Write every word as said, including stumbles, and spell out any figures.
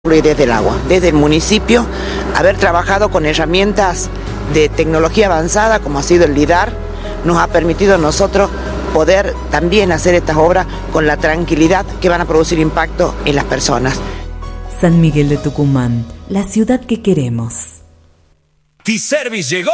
y desde el agua, desde el municipio, haber trabajado con herramientas de tecnología avanzada como ha sido el LIDAR, nos ha permitido a nosotros poder también hacer estas obras con la tranquilidad que van a producir impacto en las personas. San Miguel de Tucumán, la ciudad que queremos. T-Service llegó.